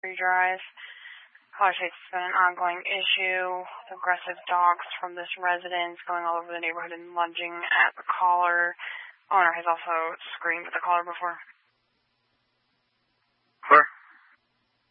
Drive. College Heights has been an ongoing issue. Aggressive dogs from this residence going all over the neighborhood and lunging at the caller. Owner has also screamed at the caller before.